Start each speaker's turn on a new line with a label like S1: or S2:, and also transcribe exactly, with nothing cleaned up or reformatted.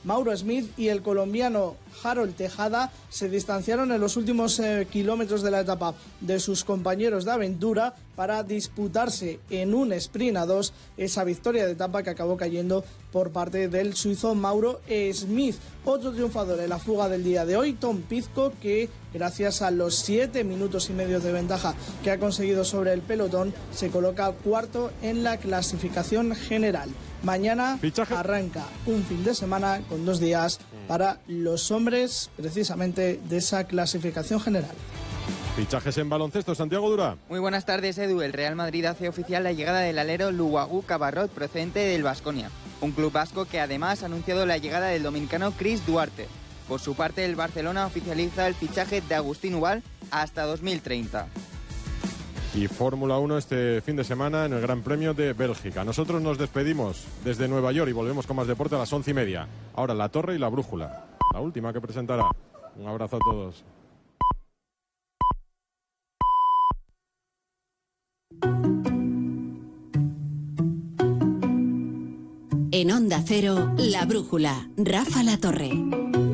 S1: Mauro Smith y el colombiano Harold Tejada se distanciaron en los últimos eh, kilómetros de la etapa de sus compañeros de aventura para disputarse en un sprint a dos esa victoria de etapa que acabó cayendo por parte del suizo Mauro Smith. Otro triunfador en la fuga del día de hoy, Tom Pidcock, que gracias a los siete minutos y medio de ventaja que ha conseguido sobre el pelotón, se coloca cuarto en la clasificación general. Mañana ¿Fichaje? arranca un fin de semana con dos días para los hombres, precisamente de esa clasificación general.
S2: Fichajes en baloncesto, Santiago Dura.
S3: Muy buenas tardes, Edu. El Real Madrid hace oficial la llegada del alero Luagu Cabarrot, procedente del Baskonia. Un club vasco que además ha anunciado la llegada del dominicano Chris Duarte. Por su parte, el Barcelona oficializa el fichaje de Agustín Ubal hasta dos mil treinta.
S2: Y Fórmula uno este fin de semana en el Gran Premio de Bélgica. Nosotros nos despedimos desde Nueva York y volvemos con más deporte a las once y media. Ahora La Torre y La Brújula, la última que presentará. Un abrazo a todos.
S4: En Onda Cero, La Brújula, Rafa La Torre.